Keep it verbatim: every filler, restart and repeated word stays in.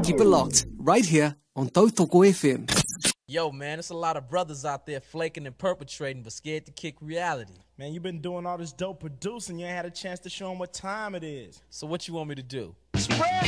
Keep it locked, right here on Tautoko F M. Yo, man, there's a lot of brothers out there flaking and perpetrating, but scared to kick reality. Man, you've been doing all this dope producing. You ain't had a chance to show them what time it is. So what you want me to do? Spread